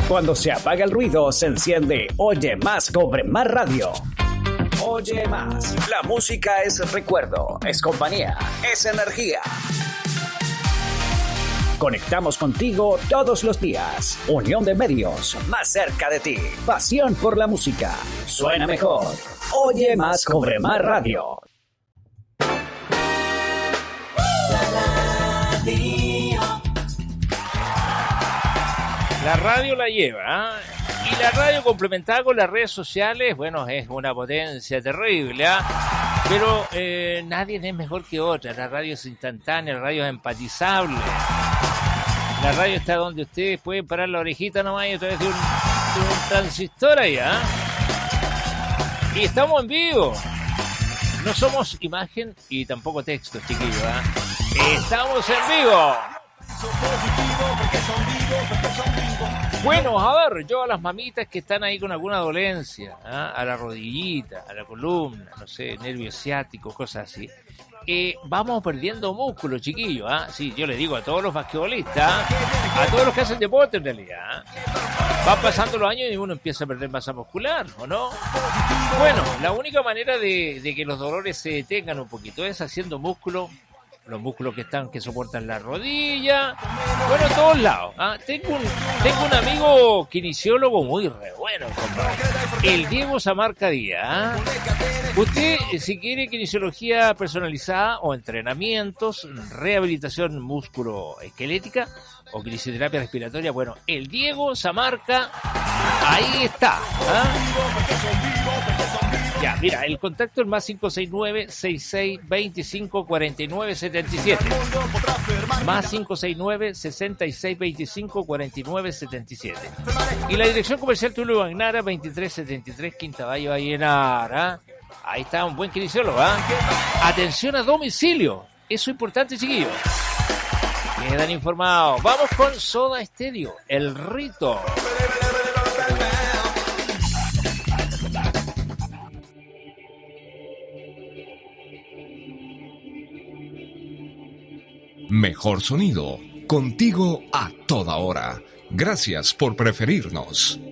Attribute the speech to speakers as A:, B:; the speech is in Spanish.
A: Cuando se apaga el ruido, se enciende Oye Más Cobre Más Radio. Oye Más. La música es recuerdo, es compañía, es energía. Conectamos contigo todos los días. Unión de medios, más cerca de ti. Pasión por la música. Suena mejor. Oye Más Cobre Más Radio.
B: La radio la lleva, ¿eh? Y la radio complementada con las redes sociales, bueno, es una potencia terrible, ¿eh? Pero nadie es mejor que otra. La radio es instantánea, la radio es empatizable. La radio está donde ustedes pueden parar la orejita nomás y a través de un transistor ahí, ¿eh? Y estamos en vivo. No somos imagen y tampoco texto, chiquillos, ¿eh? Estamos en vivo. Bueno, a ver, yo a las mamitas que están ahí con alguna dolencia, ¿eh? A la rodillita, a la columna, no sé, nervio ciático, cosas así. Vamos perdiendo músculo, chiquillos, ¿eh? Sí, yo le digo a todos los basquetbolistas, a todos los que hacen deporte en realidad, ¿eh? Van pasando los años y uno empieza a perder masa muscular, ¿o no? Bueno, la única manera de que los dolores se detengan un poquito es haciendo músculo. Los músculos que soportan la rodilla, bueno, todos lados, ¿eh? Tengo un amigo kinesiólogo muy re bueno, compadre. El Diego Samarca Díaz, ¿eh? Usted, si quiere kinesiología personalizada o entrenamientos, rehabilitación musculoesquelética o kinesioterapia respiratoria, bueno, el Diego Samarca, ahí está, ¿eh? Ya, mira, el contacto es más 569-6625-4977. Más 569-6625-4977. Y la dirección comercial Tulio Agnara, 2373 Quinta Valle, Vallenar, ¿eh? Ahí está un buen kinesiólogo, ¿eh? Atención a domicilio. Eso es importante, chiquillos. Quedan informados. Vamos con Soda Stereo, El Rito.
C: Mejor sonido, contigo a toda hora. Gracias por preferirnos.